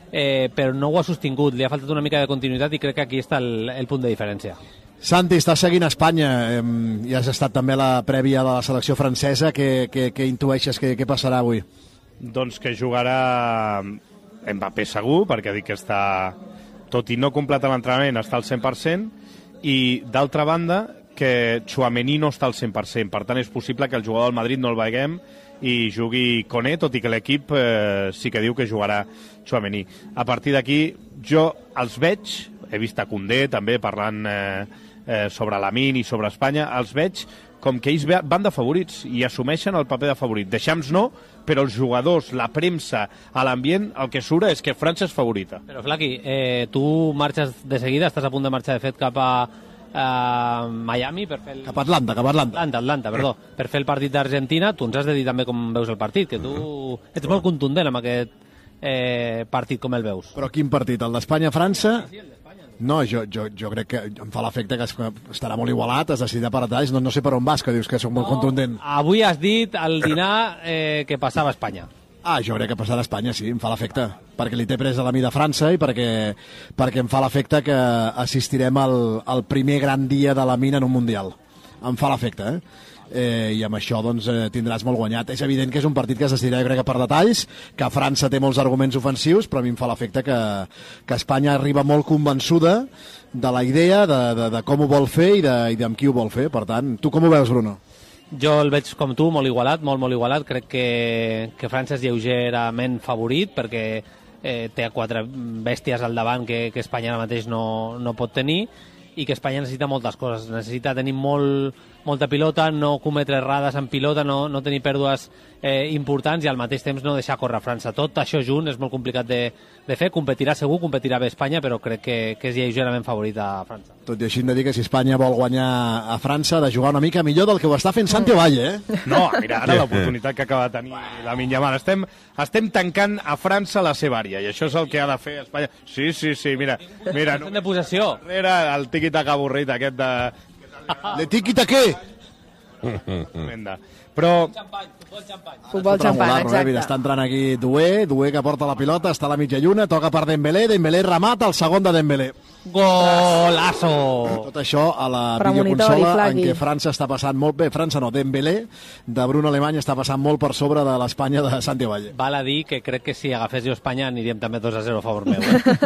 però no ho ha sostingut, li ha faltat una mica de continuïtat i crec que aquí està el punt de diferència. Santi, estàs seguint Espanya i has estat també a la prèvia de la selecció francesa. Què intueixes que passarà avui? Doncs que jugarà Mbappé segur, perquè dic que està, tot i no completar l'entrenament, està al 100%, i d'altra banda que Tchouaméni no està al 100%, per tant és possible que el jugador del Madrid no el veiem i jugui Koné, tot i que l'equip sí que diu que jugarà Tchouaméni. A partir d'aquí jo els veig, he vist a Koundé també parlant sobre Lamine i sobre Espanya, els veig com que ells van de favorits i assumeixen el paper de favorit. Deixams no, però els jugadors, la premsa, a l'ambient, el que surt és que França és favorita. Però, Flaqui, tu marxes de seguida, estàs a punt de marxar, de fet, cap a Miami per fer cap a Atlanta, perdó, per fer el partit d'Argentina. Tu ens has de dir també com veus el partit, que tu ets molt contundent amb aquest partit, com el veus. Però quin partit? El d'Espanya-França? No, jo crec que em fa l'efecte que estarà molt igualat, es decidirà per detalls, no sé per on vas, que dius que soc molt contundent. Avui has dit al dinar que passava a Espanya. Jo crec que passarà a Espanya, sí, em fa l'efecte, perquè li té presa la mida a França i perquè em fa l'efecte que assistirem al primer gran dia de la mina en un Mundial. Em fa l'efecte, i amb això doncs, tindràs molt guanyat. És evident que és un partit que es decidirà, jo crec que per detalls, que França té molts arguments ofensius, però a mi em fa l'efecte que Espanya arriba molt convençuda de la idea, de com ho vol fer i amb qui ho vol fer. Per tant, tu com ho veus, Bruno? Jo el veig com tu, molt igualat, molt igualat. Crec que França és lleugerament favorit perquè té 4 bèsties al davant que Espanya ara mateix no pot tenir, i que Espanya necessita moltes coses. Necessita tenir molta pilota, no cometre errades en pilota, no tenir pèrdues importants i al mateix temps no deixar córrer França. Tot això junt és molt complicat de fer. Competirà segur, competirà bé Espanya, però crec que és lleugerament favorit a França. Tot i així hem de dir que si Espanya vol guanyar a França, ha de jugar una mica millor del que ho està fent Santi Ovalle, No, mira, ara l'oportunitat que acaba de tenir Lamine Yamal. Estem tancant a França la seva àrea, i això és el que ha de fer Espanya. Sí, mira. No. De possessió. Darrere el tiqui-taca avorrit aquest de... Le tiqui-taqué! Però... Futbol xampany, exacte. Mira, està entrant aquí Doué que porta la pilota, està a la mitja lluna, toca per Dembélé remata el segon de Dembélé. Golazo! Tot això a la videoconsola en què França està passant molt bé. França no, Dembélé de Bruno Alemany està passant molt per sobre de l'Espanya de Santi Ovalle. Val a dir que crec que si agafés jo Espanya aniríem també 2-0 a favor meu.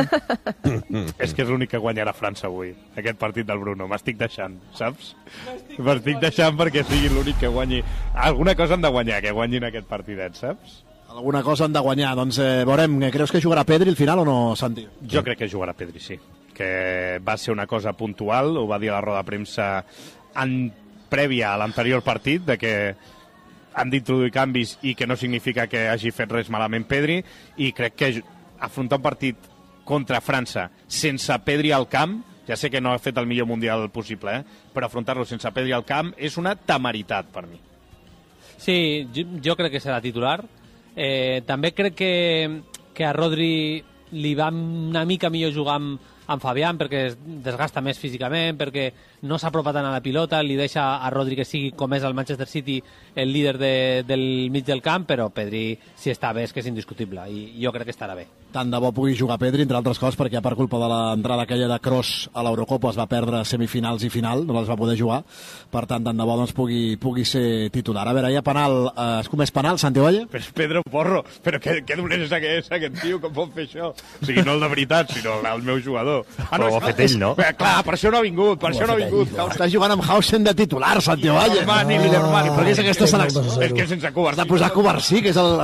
És que és l'únic que guanyarà França avui, aquest partit del Bruno. M'estic deixant, saps? M'estic deixant perquè sigui l'únic que guanyi. Alguna cosa han de guanyar, que guanyin aquest partidet, saps? Alguna cosa han de guanyar. Doncs veurem, creus que jugarà Pedri al final o no, Santi? Jo crec que jugarà Pedri, sí. Que va ser una cosa puntual, ho va dir a la roda de premsa prèvia a l'anterior partit, de que han d'introduir canvis i que no significa que hagi fet res malament Pedri, i crec que afrontar un partit contra França sense Pedri al camp, ja sé que no ha fet el millor mundial possible, però afrontar-lo sense Pedri al camp és una temeritat per mi. Sí, jo crec que serà titular. També crec que a Rodri li va una mica millor jugar amb Fabián perquè es desgasta més físicament, perquè no s'apropa tant a la pilota, li deixa a Rodri que sigui com és el Manchester City el líder del mig del camp, però Pedri, si està bé, és que és indiscutible, i jo crec que estarà bé. Tant de bo pugui jugar Pedri, entre altres coses, perquè per culpa de l'entrada aquella de Kroos a l'Eurocopa es va perdre semifinals i final, no les va poder jugar, per tant, tant de bo doncs, pugui ser titular. A veure, hi ha penal, es comès penal, Santi Ovalle? Però és Pedro Porro, però què dolent és aquest tio, com pot fer això? O sigui, no el de veritat, sinó el meu jugador. Però ho ha fet ell, no? Clar, per això no ha vingut, Està jugant amb Hausen de titular, Santi Ovalle. Però què és aquesta selecció? És que sense Covarsí. Has de posar Covarsí, que és el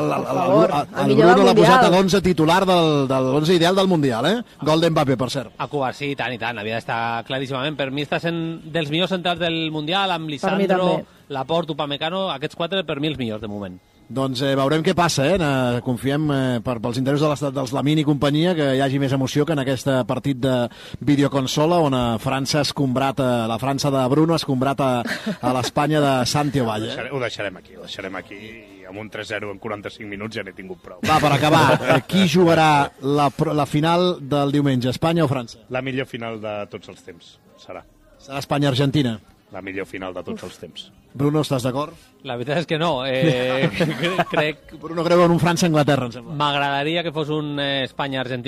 Bruno l'ha posat a l'11 titular de l'11 ideal del Mundial, Gol d'Mbappé, per cert. A Covarsí, i tant, havia d'estar claríssimament. Per mi està sent dels millors centrals del Mundial, amb Lisandro, Laporte, Upamecano, aquests 4 per mi els millors de moment. Doncs veurem què passa, confiem pels interessos dels Lamine i companyia que hi hagi més emoció que en aquest partit de videoconsola on França ha escombrat, la França de Bruno ha escombrat a l'Espanya de Santi Ovalle. Ho deixarem aquí i amb un 3-0 en 45 minuts ja n'he tingut prou. Va, per acabar, qui jugarà la final del diumenge, Espanya o França? La millor final de tots els temps serà. Serà Espanya-Argentina? La millor final de tots els temps. Bruno, estàs d'acord? La veritat és que no. Crec... Bruno creu en un França-Anglaterra, em sembla. M'agradaria que fos un Espanya-Argentina